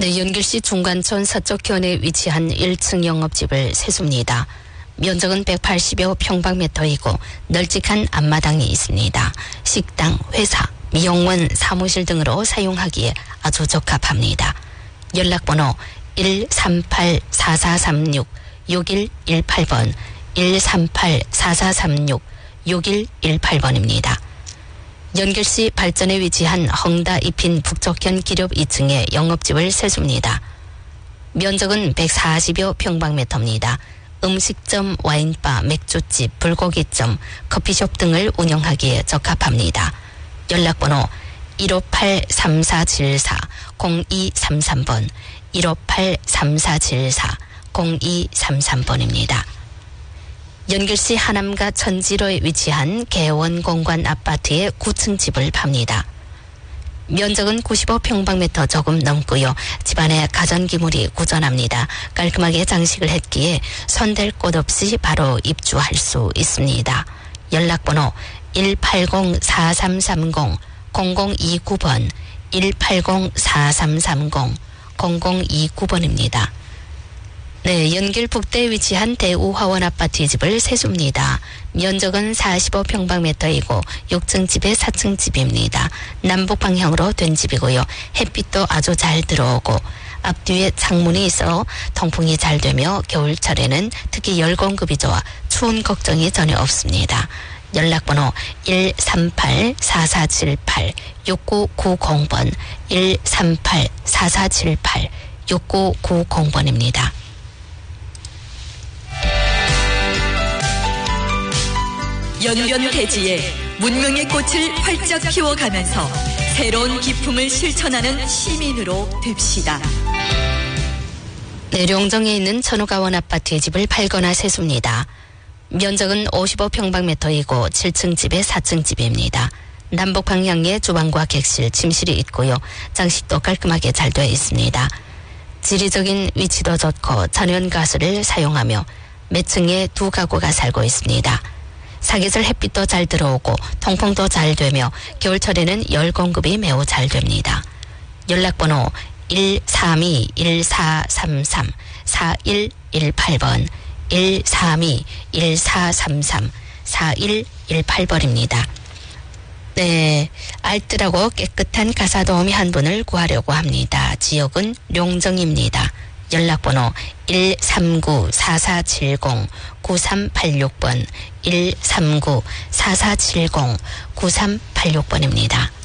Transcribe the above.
네, 연길시 중간촌 서쪽현에 위치한 1층 영업집을 세수입니다. 면적은 180여 평방미터이고 널찍한 앞마당이 있습니다. 식당, 회사, 미용원, 사무실 등으로 사용하기에 아주 적합합니다. 연락번호 138-4436-6118번, 138-4436-6118번입니다. 연길시 발전에 위치한 헝다 입힌 북쪽현 기렵 2층에 영업집을 세수입니다. 면적은 140여 평방미터입니다. 음식점, 와인바, 맥주집, 불고기점, 커피숍 등을 운영하기에 적합합니다. 연락번호 158-3474-0233번, 158-3474-0233번입니다. 연길시 하남가 천지로에 위치한 개원공관 아파트의 9층 집을 팝니다. 면적은 95평방미터 조금 넘고요. 집안에 가전기물이 구전합니다. 깔끔하게 장식을 했기에 손댈 곳 없이 바로 입주할 수 있습니다. 연락번호 180-4330-0029번, 180-4330-0029번입니다. 네, 연길 북대에 위치한 대우화원 아파트 집을 세수입니다. 면적은 45평방미터이고 6층 집에 4층 집입니다. 남북 방향으로 된 집이고요. 햇빛도 아주 잘 들어오고 앞뒤에 창문이 있어 통풍이 잘 되며 겨울철에는 특히 열공급이 좋아 추운 걱정이 전혀 없습니다. 연락번호 138-4478-6990번, 138-4478-6990번입니다. 연변대지에 문명의 꽃을 활짝 피워가면서 새로운 기품을 실천하는 시민으로 됩시다. 네, 룡정에 있는 천우가원 아파트의 집을 팔거나 세수입니다. 면적은 55평방미터이고 7층 집에 4층 집입니다. 남북 방향에 주방과 객실, 침실이 있고요. 장식도 깔끔하게 잘 되어 있습니다. 지리적인 위치도 좋고 천연가스를 사용하며 몇 층에 두 가구가 살고 있습니다. 사계절 햇빛도 잘 들어오고 통풍도 잘 되며 겨울철에는 열 공급이 매우 잘 됩니다. 연락번호 132-1433-4118번, 132-1433-4118번입니다. 네, 알뜰하고 깨끗한 가사도우미 한 분을 구하려고 합니다. 지역은 룡정입니다. 연락번호 139-4470-9386번, 139-4470-9386번입니다.